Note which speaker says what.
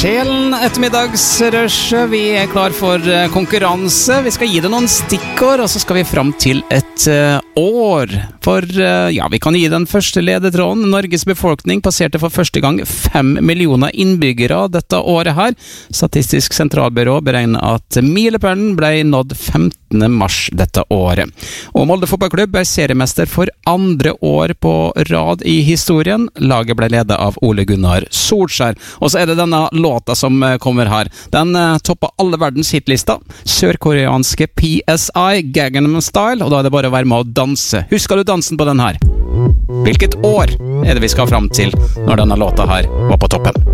Speaker 1: Til ettermiddagsrush, vi klar for konkurranse. Vi skal gi det noen stikkord, og så skal vi fram til et år. For vi kan gi den første ledetråden. Norges befolkning passerte for første gang 5 millioner innbyggere dette året her. Statistisk sentralbyrå beregner at milepælen ble nådd 15. mars dette året. Og Molde fotballklubb er seriemester for andre år på rad i historien. Laget ble ledet av Ole Gunnar Solskjær. Og så er det denne låta som kommer her. Den topper alle verdens hitlista. Sørkoreanske PSI, Gangnam Style, og da er det bare å være med å danse. Husker du dansen på den her? Hvilket år er det vi skal fram til når denne låta her var på toppen?